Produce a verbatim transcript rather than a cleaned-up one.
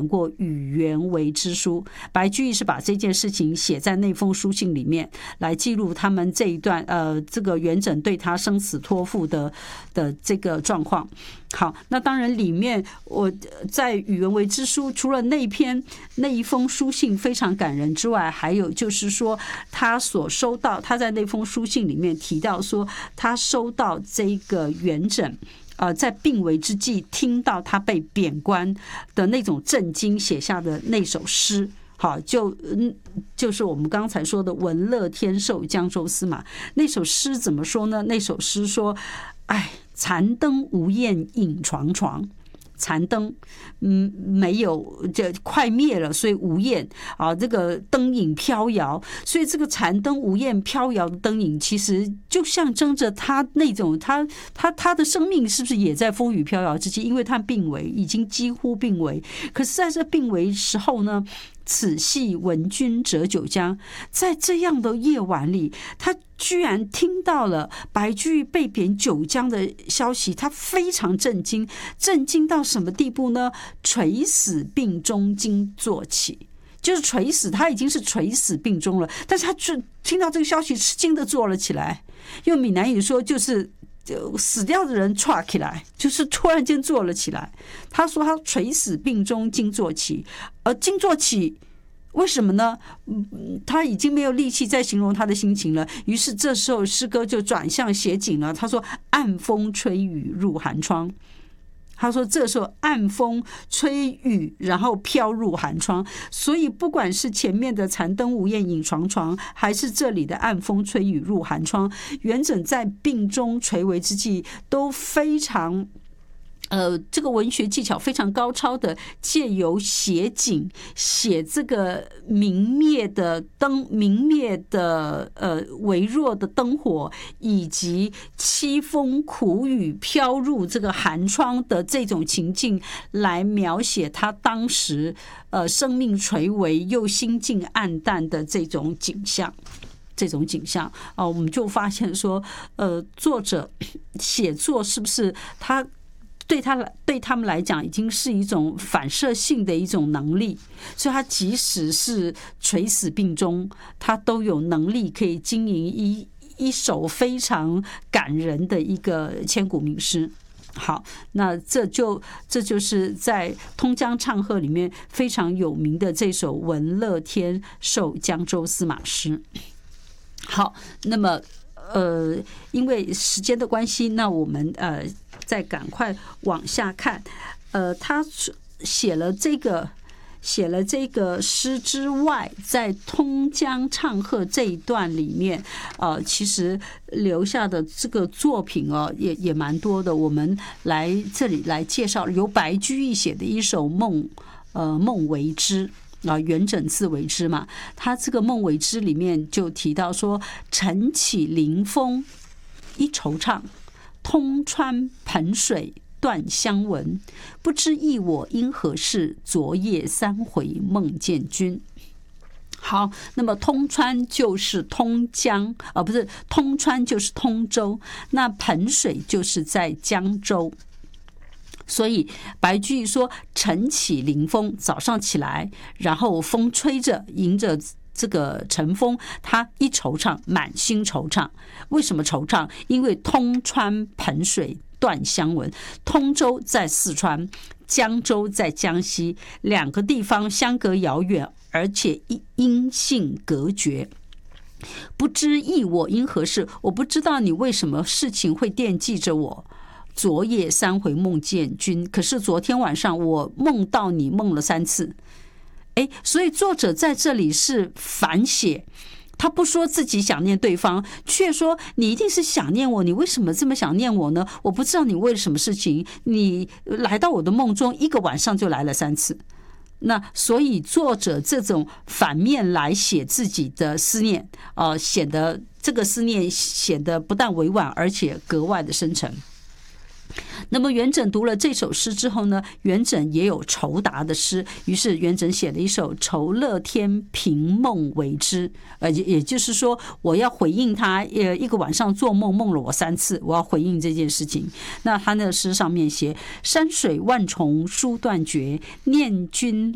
过与袁为之书。白居易是把这件事情写在那封书信里面，来记录他们这一段呃这个元稹对他生死托付的的这个状况。好，那当然里面我在与袁为之书，除了那篇那一封书信非常感人之外，还有就是说他所收到，他在那封书信里面提到说，他收到这个元稹呃，在病危之际听到他被贬官的那种震惊，写下的那首诗。好，就嗯，就是我们刚才说的文乐天寿江州司马那首诗怎么说呢？那首诗说：“哎，残灯无焰影幢幢。”残灯，嗯，没有，这快灭了，所以无焰啊，这个灯影飘摇，所以这个残灯无焰飘摇的灯影，其实就象征着他那种他他他的生命是不是也在风雨飘摇之际？因为他病危，已经几乎病危，可是在这病危时候呢？此系闻君折九江，在这样的夜晚里，他居然听到了白居易被贬九江的消息，他非常震惊，震惊到什么地步呢？垂死病中惊坐起，就是垂死，他已经是垂死病中了，但是他就听到这个消息，吃惊的坐了起来。用闽南语说，就是死掉的人歘起来，就是突然间坐了起来。他说他垂死病中惊坐起，而惊坐起为什么呢？他已经没有力气再形容他的心情了。于是这时候诗歌就转向写景了。他说暗风吹雨入寒窗。他说这时候暗风吹雨，然后飘入寒窗，所以不管是前面的残灯无焰影幢幢，还是这里的暗风吹雨入寒窗，元稹在病中垂危之际都非常呃，这个文学技巧非常高超的，借由写景，写这个明灭的灯，明灭的呃微弱的灯火，以及凄风苦雨飘入这个寒窗的这种情境，来描写他当时呃生命垂危又心境暗淡的这种景象。这种景象啊，我们就发现说，呃，作者写作是不是他？对他对他们来讲，已经是一种反射性的一种能力，所以他即使是垂死病中，他都有能力可以经营一一首非常感人的一个千古名诗。好，那这就这就是在《通江唱和》里面非常有名的这首《文乐天寿江州司马诗》。好，那么呃，因为时间的关系，那我们呃再赶快往下看。呃，他写了这个写了这个诗之外，在《通江唱和》这一段里面，呃，其实留下的这个作品哦，也也蛮多的。我们来这里来介绍由白居易写的一首《梦》，呃，《梦为之》。啊，元稹字为之嘛，他这个《梦为之》里面就提到说：“晨起临风一惆怅，通川盆水断香闻。不知忆我因何事，昨夜三回梦见君。”好，那么通川就是通江，啊，不是通川就是通州，那盆水就是在江州。所以白居易说晨起临风，早上起来，然后风吹着，迎着这个晨风，他一惆怅，满心惆怅。为什么惆怅？因为通川盆水断香闻。通州在四川，江州在江西，两个地方相隔遥远，而且音信隔绝。不知忆我因何事，我不知道你为什么事情会惦记着我。昨夜三回梦见君，可是昨天晚上我梦到你，梦了三次。哎，所以作者在这里是反写，他不说自己想念对方，却说你一定是想念我，你为什么这么想念我呢？我不知道你为了什么事情，你来到我的梦中，一个晚上就来了三次。那所以作者这种反面来写自己的思念，呃，显得这个思念显得不但委婉，而且格外的深沉。那么元稹读了这首诗之后呢，元稹也有酬答的诗，于是元稹写了一首《酬乐天凭梦为之》，呃，也就是说，我要回应他，呃，一个晚上做梦梦了我三次，我要回应这件事情。那他那个诗上面写：山水万重书断绝，念君